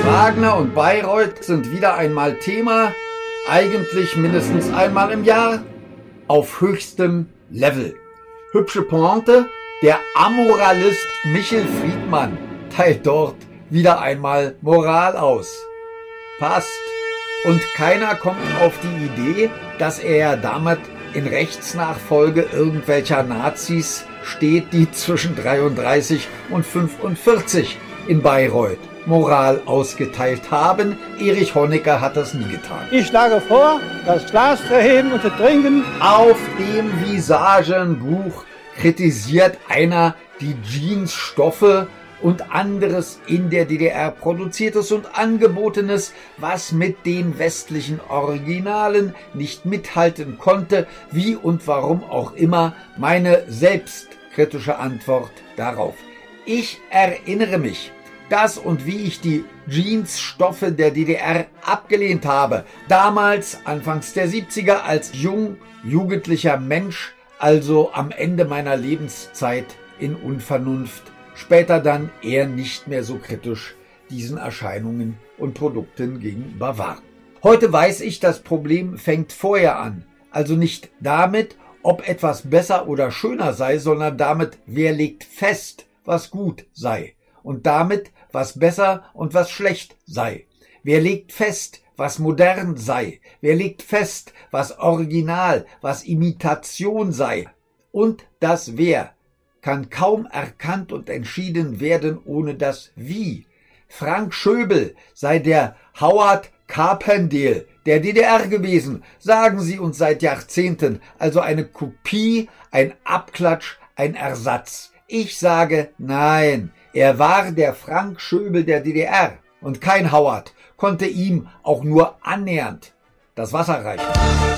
Wagner und Bayreuth sind wieder einmal Thema, eigentlich mindestens einmal im Jahr, auf höchstem Level. Hübsche Pointe, der Amoralist Michel Friedmann teilt dort wieder einmal Moral aus. Passt. Und keiner kommt auf die Idee, dass er ja damit in Rechtsnachfolge irgendwelcher Nazis steht, die zwischen 33 und 45 in Bayreuth Moral ausgeteilt haben. Erich Honecker hat das nie getan. Ich schlage vor, das Glas zu heben und zu trinken. Auf dem Visagenbuch kritisiert einer die Jeansstoffe und anderes in der DDR produziertes und angebotenes, was mit den westlichen Originalen nicht mithalten konnte, wie und warum auch immer. Meine selbstkritische Antwort darauf: Ich erinnere mich, dass und wie ich die Jeansstoffe der DDR abgelehnt habe. Damals, anfangs der 70er, als jugendlicher Mensch, also am Ende meiner Lebenszeit in Unvernunft. Später dann eher nicht mehr so kritisch diesen Erscheinungen und Produkten gegenüber war. Heute weiß ich, das Problem fängt vorher an. Also nicht damit, ob etwas besser oder schöner sei, sondern damit, wer legt fest, was gut sei. Und damit, was besser und was schlecht sei. Wer legt fest, was modern sei. Wer legt fest, was Original, was Imitation sei. Und das Wer kann kaum erkannt und entschieden werden ohne das Wie. Frank Schöbel sei der Howard Carpendale der DDR gewesen, sagen sie uns seit Jahrzehnten, also eine Kopie, ein Abklatsch, ein Ersatz. Ich sage nein, er war der Frank Schöbel der DDR und kein Howard konnte ihm auch nur annähernd das Wasser reichen.